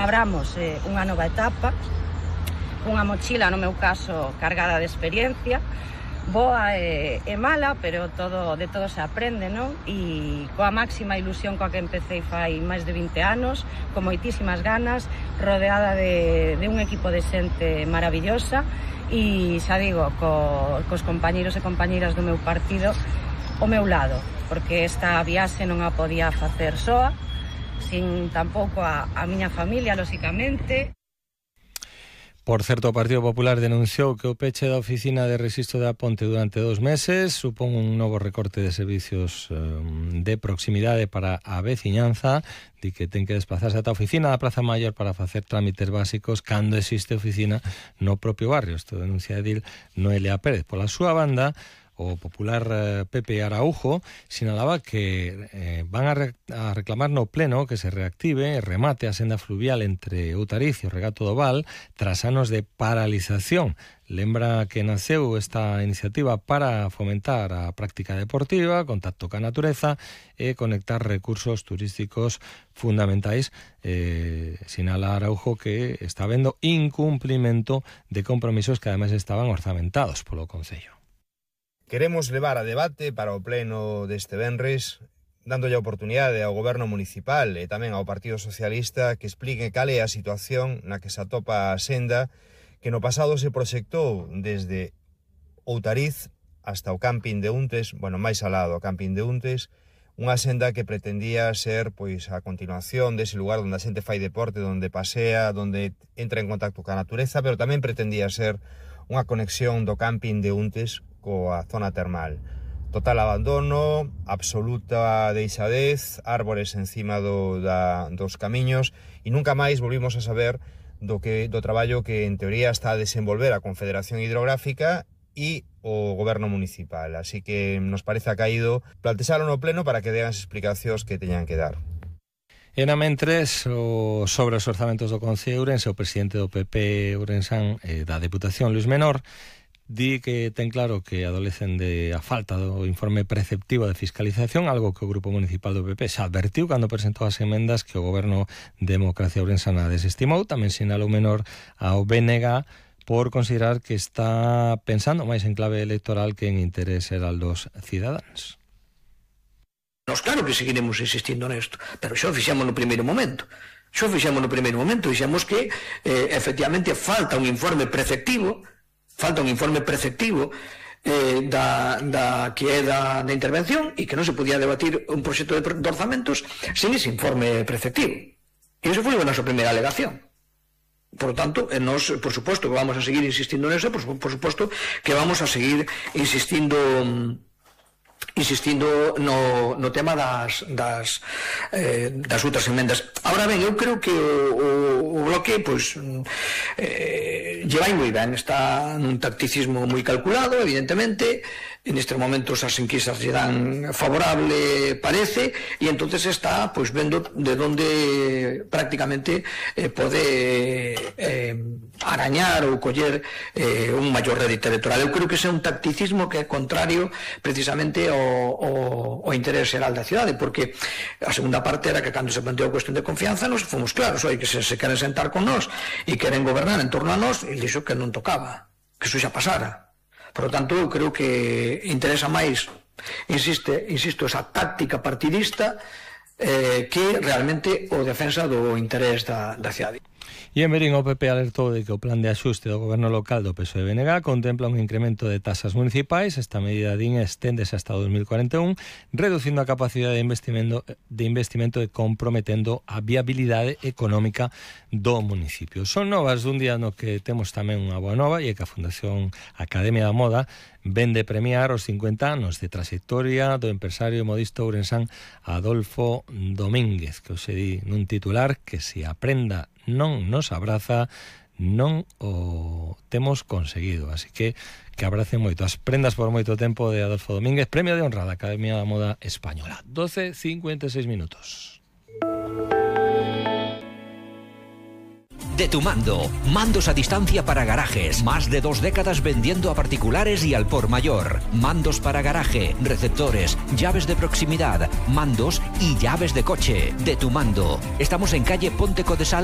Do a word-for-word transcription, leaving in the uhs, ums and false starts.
abramos eh, unha nova etapa, unha mochila, no meu caso, cargada de experiencia, boa e, e mala, pero todo de todo se aprende, non? E coa máxima ilusión coa que empecé fai máis de vinte anos, con moitísimas ganas, rodeada de, de un equipo de xente maravillosa, e xa digo, co, cos compañeiros e compañeiras do meu partido ao meu lado, porque esta viaxe non a podía facer soa, sin tampouco a, a miña familia, lóxicamente. Por certo, o Partido Popular denunciou que o peche da oficina de Rexistro da Ponte durante dos meses supón un novo recorte de servicios eh, de proximidade para a veciñanza, di que ten que desplazarse ata a oficina da Praza Maior para facer trámites básicos cando existe oficina no propio barrio. Isto denuncia a edil Noelia Pérez. Pola súa banda, o popular eh, Pepe Araujo sinalaba que eh, van a, re, a reclamar no pleno que se reactive e remate a senda fluvial entre Outariz e o Regato do Val tras anos de paralización. Lembra que naceu esta iniciativa para fomentar a práctica deportiva, contacto ca natureza e conectar recursos turísticos fundamentais. Eh, sinala Araujo que está habendo incumplimento de compromisos que ademais estaban orzamentados polo Concello. Queremos levar a debate para o pleno deste venres, dándolle a oportunidade ao Goberno Municipal e tamén ao Partido Socialista que explique cal é a situación na que se atopa a senda que no pasado se proxectou desde Outariz hasta o camping de Untes, bueno, máis alado ao camping de Untes, unha senda que pretendía ser pois a continuación dese lugar onde a xente fai deporte, onde pasea, onde entra en contacto ca natureza, pero tamén pretendía ser unha conexión do camping de Untes coa zona termal. Total abandono, absoluta deixadez, árbores encima do, da, dos camiños e nunca máis volvimos a saber do, que, do traballo que en teoría está a desenvolver a Confederación Hidrográfica e o Goberno Municipal. Así que nos parece acaído plantexalo no pleno para que dean as explicacións que teñan que dar. E na mentres, o, sobre os orzamentos do Concello de Ourense, o presidente do P P Ourensán eh, da Deputación, Luis Menor, di que ten claro que adolecen de a falta do informe preceptivo de fiscalización, algo que o Grupo Municipal do P P xa advertiu cando presentou as emendas que o Goberno Democracia Ourensana desestimou. Tamén sinalou Menor ao B N G por considerar que está pensando máis en clave electoral que en interés xeral dos cidadáns. Nos claro que seguiremos insistindo nesto, pero xa o fixemos no primeiro momento. Xa o fixemos no primeiro momento, dixemos que eh, efectivamente falta un informe preceptivo falta un informe preceptivo eh, da, da que é da, da intervención e que non se podía debatir un proxecto de, de orzamentos sin ese informe preceptivo. E iso foi a nosa primeira alegación. Por lo tanto, nos, por suposto que vamos a seguir insistindo neso, por, por suposto que vamos a seguir insistindo insistindo no, no tema das das, eh, das outras emendas. Ahora ben, eu creo que o, o, o bloque pois eh, lleva moi ben, está nun tacticismo moi calculado, evidentemente. En estes momentos as enquisas lle dan favorable, parece, e entonces está pois vendo de onde prácticamente eh, pode eh, arañar ou coller eh, un maior rédito electoral. Eu creo que ese é un tacticismo que é contrario precisamente ao, ao, ao interés xeral da cidade, porque a segunda parte era que cando se planteou a cuestión de confianza nos fomos claros, oi, que se, se queren sentar con nós e queren gobernar en torno a nós, e dixo que non tocaba, que iso xa pasara. Por lo tanto, eu creo que interesa máis, insiste, insisto, esa táctica partidista eh, que realmente o defensa do interés da, da cidade. E en Verín o P P alertou de que o plan de axuste do goberno local do P S O E B N G contempla un incremento de tasas municipais. Esta medida din esténdese hasta o dos mil cuarenta e un, reducindo a capacidade de investimento, de investimento e comprometendo a viabilidade económica do municipio. Son novas dun día no que temos tamén unha boa nova, e que a Fundación Academia da Moda ven de premiar os cincuenta anos de trayectoria do empresario modista ourensán Adolfo Domínguez, que hoxe di nun titular que se aprenda non nos abraza, non o temos conseguido. Así que que abracen moito as prendas por moito tempo de Adolfo Domínguez, premio de honra da Academia da Moda Española. doce cincuenta y seis minutos. De Tu Mando, mandos a distancia para garajes, más de dos décadas vendiendo a particulares y al por mayor. Mandos para garaje, receptores, llaves de proximidad, mandos y llaves de coche. De Tu Mando. Estamos en calle Ponte Codesal